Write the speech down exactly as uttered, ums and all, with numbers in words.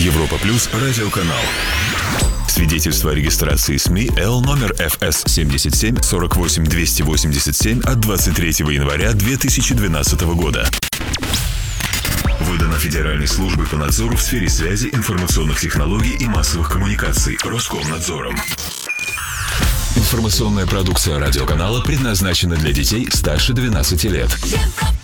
Европа Плюс радиоканал. Свидетельство о регистрации СМИ Л номер эф эс семьдесят семь сорок восемь двести восемьдесят семь от двадцать третьего января две тысячи двенадцатого года. Выдано Федеральной службой по надзору в сфере связи, информационных технологий и массовых коммуникаций Роскомнадзором. Информационная продукция радиоканала предназначена для детей старше двенадцати лет.